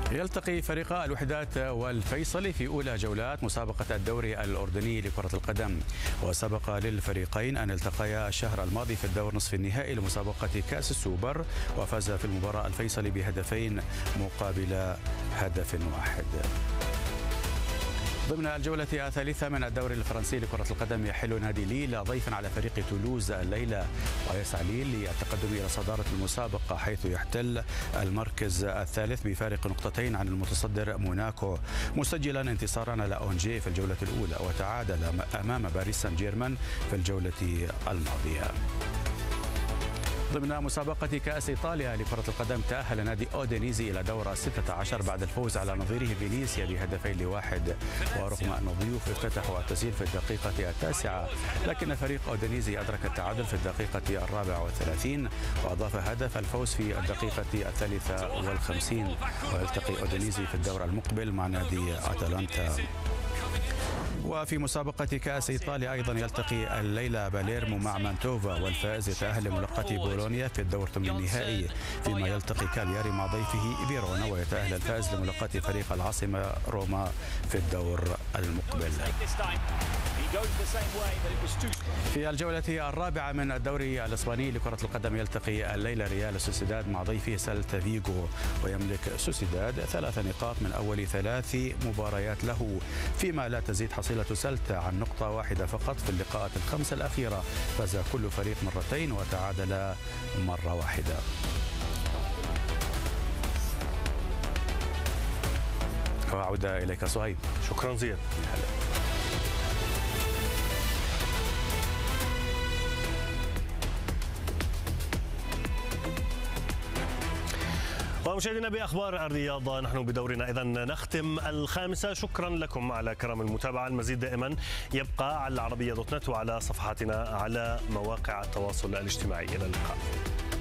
يلتقي فريقا الوحدات والفيصلي في أولى جولات مسابقة الدوري الأردني لكرة القدم، وسبق للفريقين أن التقيا الشهر الماضي في الدور نصف النهائي لمسابقة كأس السوبر، وفاز في المباراة الفيصلي بهدفين مقابل هدف واحد. ضمن الجولة الثالثة من الدوري الفرنسي لكرة القدم يحل نادي ليل ضيفا على فريق تولوز الليلة، ويسعى ليل للتقدم إلى صدارة المسابقة حيث يحتل المركز الثالث بفارق نقطتين عن المتصدر موناكو، مسجلا انتصارا على أونجي في الجولة الأولى وتعادل أمام باريس سان جيرمان في الجولة الماضية. ضمن مسابقة كأس إيطاليا لكرة القدم تأهل نادي أودينيزي إلى دور 16 بعد الفوز على نظيره فينيسيا ب2-1، ورغم أن الضيوف افتتحوا التسجيل في الدقيقة 9، لكن فريق أودينيزي أدرك التعادل في الدقيقة 34 وأضاف هدف الفوز في الدقيقة 53، ويلتقي أودينيزي في الدور المقبل مع نادي أتلانتا. وفي مسابقة كأس إيطاليا أيضا يلتقي الليلة باليرمو مع مانتوفا، والفائز يتأهل لملاقاة بولونيا في الدور ثمن النهائي، فيما يلتقي كالياري مع ضيفه فيرونا، ويتأهل الفائز لملاقاة فريق العاصمة روما في الدور المقبل. في الجولة الرابعة من الدوري الإسباني لكرة القدم يلتقي الليلة ريال سوسيداد مع ضيفه سيلتا فيغو، ويملك سوسيداد 3 نقاط من أول 3 مباريات له، فيما لا تزيد حصيلة سيلتا عن نقطة واحدة فقط في اللقاءات ال5 الأخيرة، فاز كل فريق مرتين وتعادل مرة واحدة. وأعود إليك صهيب. شكرا زياد. ومشاهدينا بأخبار الرياضة نحن بدورنا إذا نختم 5. شكرا لكم على كرم المتابعة. المزيد دائما يبقى على العربية.net وعلى صفحاتنا على مواقع التواصل الاجتماعي. إلى اللقاء.